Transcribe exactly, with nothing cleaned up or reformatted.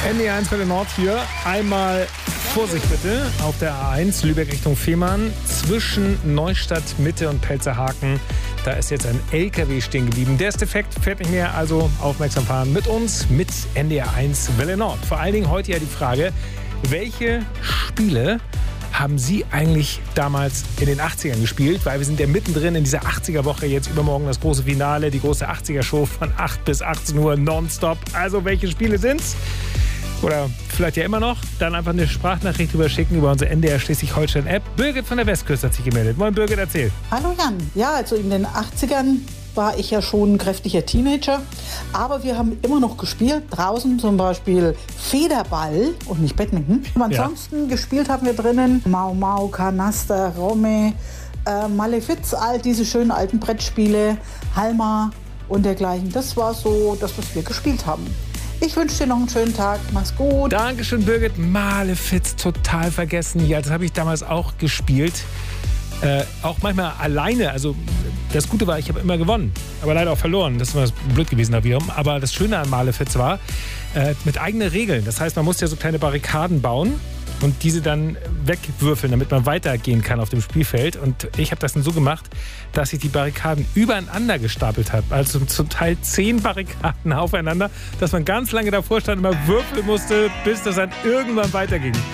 N D R eins für den Nord hier. Einmal Vorsicht bitte auf der A eins Lübeck Richtung Fehmarn. Zwischen Neustadt Mitte und Pelzerhaken. Da ist jetzt ein L K W stehen geblieben. Der ist defekt, fährt nicht mehr. Also aufmerksam fahren mit uns, mit N D R eins Welle Nord. Vor allen Dingen heute ja die Frage, welche Spiele haben Sie eigentlich damals in den achtzigern gespielt? Weil wir sind ja mittendrin in dieser achtziger-Woche. Jetzt übermorgen das große Finale, die große achtziger-Show von acht bis achtzehn Uhr nonstop. Also welche Spiele sind's? Oder vielleicht ja immer noch. Dann einfach eine Sprachnachricht überschicken über unsere N D R Schleswig-Holstein-App. Birgit von der Westküste hat sich gemeldet. Moin Birgit, erzähl. Hallo Jan. Ja, also in den achtzigern war ich ja schon ein kräftiger Teenager. Aber wir haben immer noch gespielt. Draußen zum Beispiel Federball und nicht Badminton. Und ansonsten ja. gespielt haben wir drinnen Mau Mau, Kanaster, Romme, äh, Malefiz, all diese schönen alten Brettspiele, Halma und dergleichen. Das war so das, was wir gespielt haben. Ich wünsche dir noch einen schönen Tag. Mach's gut. Dankeschön, Birgit. Malefiz, total vergessen. Ja, das habe ich damals auch gespielt. Äh, auch manchmal alleine. Also das Gute war, ich habe immer gewonnen. Aber leider auch verloren. Das war blöd gewesen da wiederum. Aber das Schöne an Malefiz war, äh, mit eigenen Regeln. Das heißt, man musste ja so kleine Barrikaden bauen und diese dann wegwürfeln, damit man weitergehen kann auf dem Spielfeld. Und ich habe das dann so gemacht, dass ich die Barrikaden übereinander gestapelt habe. Also zum Teil zehn Barrikaden aufeinander, dass man ganz lange davor stand und immer würfeln musste, bis das dann irgendwann weiterging.